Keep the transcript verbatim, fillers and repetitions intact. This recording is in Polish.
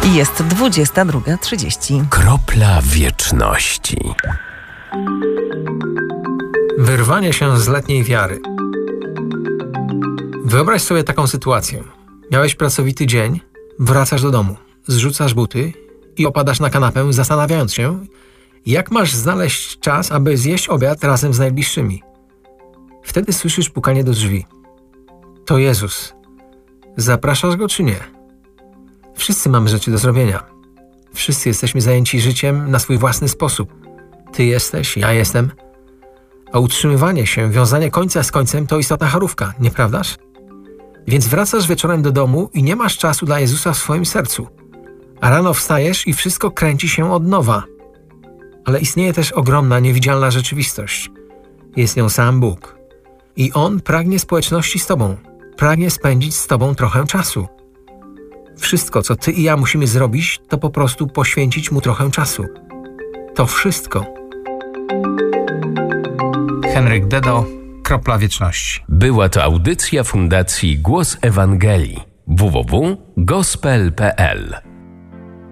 Jest dwudziesta druga trzydzieści. Kropla wieczności. Wyrwanie się z letniej wiary. Wyobraź sobie taką sytuację. Miałeś pracowity dzień, wracasz do domu, zrzucasz buty i opadasz na kanapę, zastanawiając się, jak masz znaleźć czas, aby zjeść obiad razem z najbliższymi. Wtedy słyszysz pukanie do drzwi. To Jezus. Zapraszasz Go czy nie? Wszyscy mamy rzeczy do zrobienia. Wszyscy jesteśmy zajęci życiem na swój własny sposób. Ty jesteś, ja jestem. A utrzymywanie się, wiązanie końca z końcem to istotna charówka, nieprawdaż? Więc wracasz wieczorem do domu i nie masz czasu dla Jezusa w swoim sercu. A rano wstajesz i wszystko kręci się od nowa. Ale istnieje też ogromna, niewidzialna rzeczywistość. Jest nią sam Bóg. I On pragnie społeczności z Tobą. Pragnie spędzić z Tobą trochę czasu. Wszystko, co Ty i ja musimy zrobić, to po prostu poświęcić Mu trochę czasu. To wszystko. Henryk Dedo, Kropla wieczności. Była to audycja Fundacji Głos Ewangelii. w w w kropka gospel kropka p l